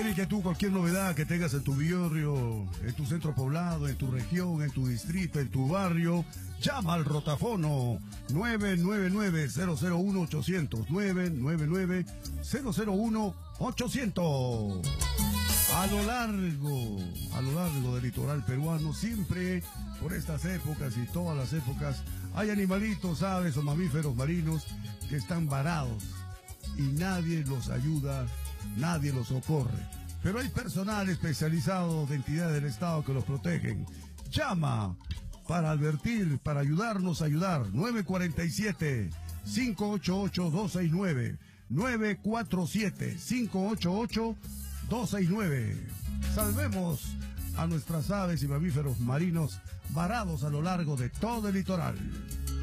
Cualquier inquietud, cualquier novedad que tengas en tu barrio, en tu centro poblado, en tu región, en tu distrito, en tu barrio, llama al rotafono 999-001-800, 999-001-800. A lo largo del litoral peruano, siempre por estas épocas y todas las épocas, hay animalitos, aves o mamíferos marinos que están varados y nadie los ayuda, nadie los socorre. Pero hay personal especializado de entidades del Estado que los protegen. Llama para advertir, para ayudarnos a ayudar. 947-588-269. 947-588-269. Salvemos a nuestras aves y mamíferos marinos varados a lo largo de todo el litoral.